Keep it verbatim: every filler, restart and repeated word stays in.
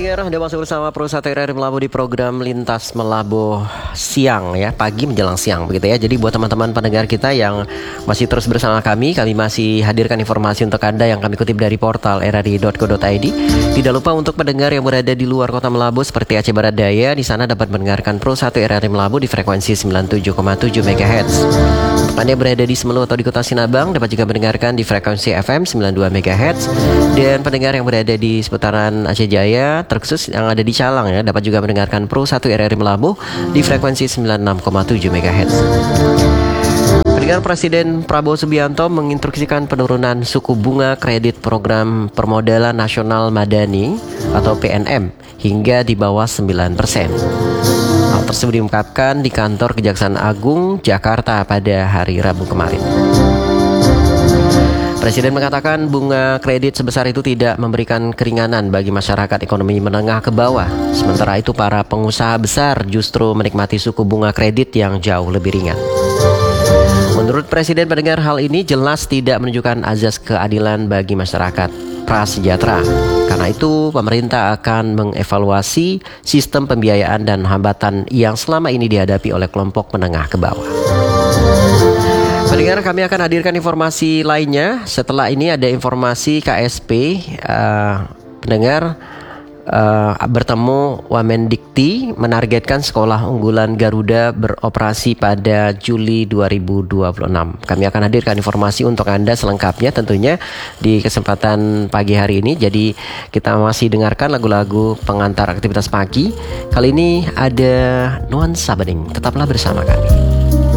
pendengar, Anda masuk bersama Pro satu R R I Melabuh di program Lintas Melabuh siang ya, pagi menjelang siang begitu ya. Jadi buat teman-teman pendengar kita yang masih terus bersama kami, kami masih hadirkan informasi untuk Anda yang kami kutip dari portal r r i dot co dot i d. Tidak lupa untuk pendengar yang berada di luar kota Melabuh seperti Aceh Barat Daya, di sana dapat mendengarkan Pro satu R R I Melabuh di frekuensi sembilan puluh tujuh koma tujuh megahertz. Untuk Anda yang berada di Semelu atau di Kota Sinabang dapat juga mendengarkan di frekuensi F M sembilan puluh dua megahertz, dan pendengar yang berada di seputaran Aceh Jaya terkhusus yang ada di Calang ya dapat juga mendengarkan Pro satu R R I Melabuh di frekuensi sembilan puluh enam koma tujuh megahertz. Pendengar, Presiden Prabowo Subianto menginstruksikan penurunan suku bunga kredit program permodalan nasional Madani atau P N M hingga di bawah sembilan persen. Hal tersebut diungkapkan di kantor Kejaksaan Agung Jakarta pada hari Rabu kemarin. Presiden mengatakan bunga kredit sebesar itu tidak memberikan keringanan bagi masyarakat ekonomi menengah ke bawah. Sementara itu para pengusaha besar justru menikmati suku bunga kredit yang jauh lebih ringan. Menurut Presiden, pendengar, hal ini jelas tidak menunjukkan azas keadilan bagi masyarakat prasejahtera. Karena itu pemerintah akan mengevaluasi sistem pembiayaan dan hambatan yang selama ini dihadapi oleh kelompok menengah ke bawah. Pendengar, kami akan hadirkan informasi lainnya. Setelah ini ada informasi K S P uh, pendengar uh, bertemu Wamendikti menargetkan sekolah unggulan Garuda beroperasi pada Juli dua ribu dua puluh enam. Kami akan hadirkan informasi untuk Anda selengkapnya tentunya di kesempatan pagi hari ini. Jadi kita masih dengarkan lagu-lagu pengantar aktivitas pagi. Kali ini ada Nuansa Bening. Tetaplah bersama kami.